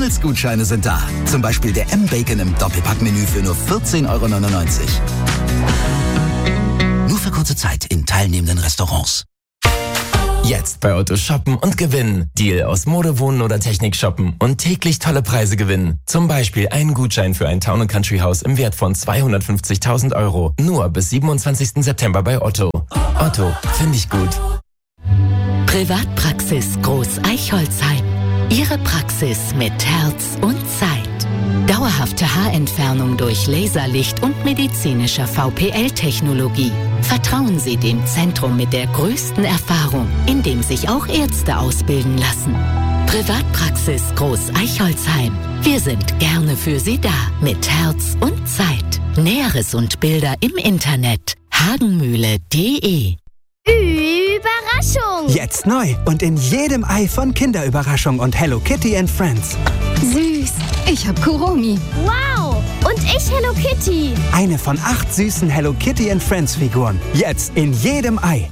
McDonalds-Gutscheine sind da. Zum Beispiel der M-Bacon im Doppelpackmenü für nur 14,99 €. Nur für kurze Zeit in teilnehmenden Restaurants. Jetzt bei Otto shoppen und gewinnen. Deal aus Mode, Wohnen oder Technik shoppen und täglich tolle Preise gewinnen. Zum Beispiel einen Gutschein für ein Town & Country Haus im Wert von 250.000 €. Nur bis 27. September bei Otto. Otto, finde ich gut. Privatpraxis Groß Eichholzheim. Ihre Praxis mit Herz und Zeit. Dauerhafte Haarentfernung durch Laserlicht und medizinischer VPL-Technologie. Vertrauen Sie dem Zentrum mit der größten Erfahrung, in dem sich auch Ärzte ausbilden lassen. Privatpraxis Groß Eichholzheim. Wir sind gerne für Sie da, mit Herz und Zeit. Näheres und Bilder im Internet. hagenmühle.de. Überraschung! Jetzt neu und in jedem Ei von Kinderüberraschung und Hello Kitty and Friends. Süß! Ich hab Kuromi. Wow! Und ich Hello Kitty. Eine von 8 süßen Hello Kitty and Friends Figuren. Jetzt in jedem Ei.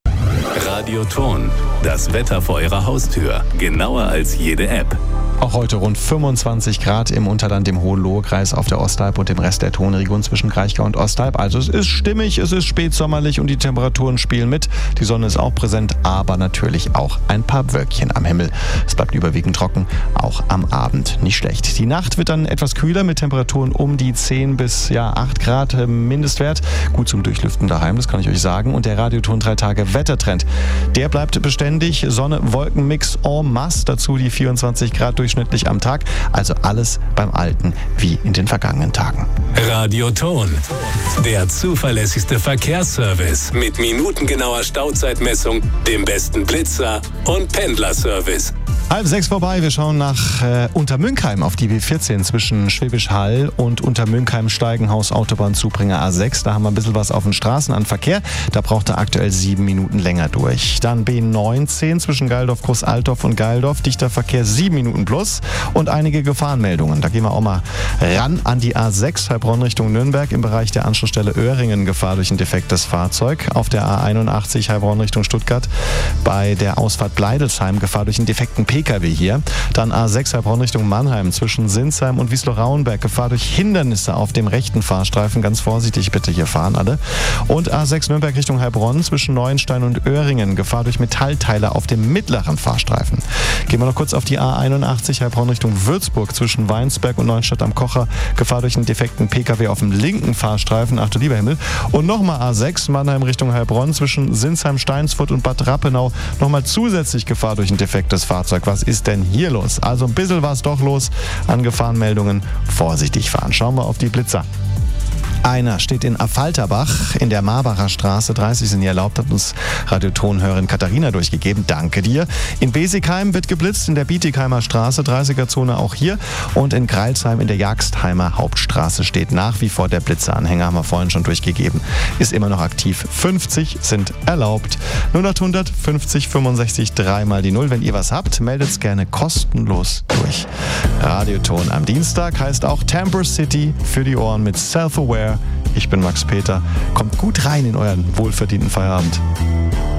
Radioton. Das Wetter vor Ihrer Haustür. Genauer als jede App. Auch heute rund 25 Grad im Unterland, im Hohenlohe-Kreis, auf der Ostalb und dem Rest der Tonregion zwischen Kraichgau und Ostalb. Also es ist stimmig, es ist spätsommerlich und die Temperaturen spielen mit. Die Sonne ist auch präsent, aber natürlich auch ein paar Wölkchen am Himmel. Es bleibt überwiegend trocken, auch am Abend nicht schlecht. Die Nacht wird dann etwas kühler mit Temperaturen um die 10 bis 8 Grad Mindestwert. Gut zum Durchlüften daheim, das kann ich euch sagen. Und der Radioton 3 Tage Wettertrend, der bleibt beständig. Sonne-Wolken-Mix en masse, dazu die 24 Grad durchschnittlich am Tag. Also alles beim Alten wie in den vergangenen Tagen. Radioton. Der zuverlässigste Verkehrsservice mit minutengenauer Stauzeitmessung, dem besten Blitzer und Pendlerservice. 5:30 vorbei. Wir schauen nach Untermünkheim auf die B14 zwischen Schwäbisch Hall und Untermünkheim-Steigenhaus Autobahnzubringer A6. Da haben wir ein bisschen was auf den Straßen an Verkehr. Da braucht er aktuell 7 Minuten länger durch. Dann B19 zwischen Geildorf, Großaltorf und Geildorf. Dichter Verkehr 7 Minuten plus und einige Gefahrenmeldungen. Da gehen wir auch mal ran an die A6 Heilbronn Richtung Nürnberg im Bereich der Anschlussstelle Öhringen. Gefahr durch ein defektes Fahrzeug. Auf der A81 Heilbronn Richtung Stuttgart bei der Ausfahrt Bleidelsheim. Gefahr durch einen defekten PKW hier. Dann A6 Heilbronn Richtung Mannheim zwischen Sinsheim und Wiesloch-Rauenberg. Gefahr durch Hindernisse auf dem rechten Fahrstreifen. Ganz vorsichtig bitte hier fahren alle. Und A6 Nürnberg Richtung Heilbronn zwischen Neuenstein und Öhringen. Gefahr durch Metallteile auf dem mittleren Fahrstreifen. Gehen wir noch kurz auf die A81 Heilbronn Richtung Würzburg zwischen Weinsberg und Neuenstadt am Kocher. Gefahr durch einen defekten PKW auf dem linken Fahrstreifen. Ach du lieber Himmel. Und nochmal A6 Mannheim Richtung Heilbronn zwischen Sinsheim, Steinsfurt und Bad Rappenau. Nochmal zusätzlich Gefahr durch ein defektes Fahrzeug. Was ist denn hier los? Also ein bisschen was doch los an Gefahrenmeldungen. Vorsichtig fahren. Schauen wir auf die Blitzer. Einer steht in Affalterbach in der Marbacher Straße. 30 sind hier erlaubt, hat uns Radiotonhörerin Katharina durchgegeben. Danke dir. In Besigheim wird geblitzt, in der Bietigheimer Straße, 30er-Zone auch hier. Und in Greilsheim in der Jagstheimer Hauptstraße steht nach wie vor der Blitzeranhänger, haben wir vorhin schon durchgegeben. Ist immer noch aktiv. 50 sind erlaubt. 0800 50 65 3 mal die 0. Wenn ihr was habt, meldet es gerne kostenlos durch. Radioton am Dienstag heißt auch Tamper City für die Ohren mit Self-Aware. Ich bin Max Peter. Kommt gut rein in euren wohlverdienten Feierabend.